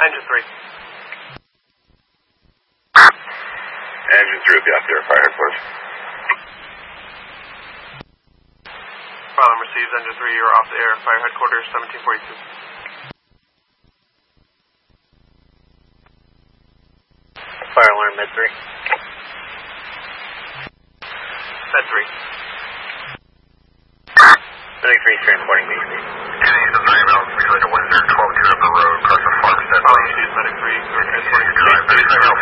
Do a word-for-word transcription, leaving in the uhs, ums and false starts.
Engine three. Engine three will be out there, fire headquarters. Fire alarm received, engine three, you're off the air, fire headquarters, seventeen forty-two. Fire alarm, med three. Med three. Medic three, transporting me. Kenny, the nine out, relay to Windsor, twelve two up the road, across the farmstead. Oh, you see Medic three, you're transporting. Drive,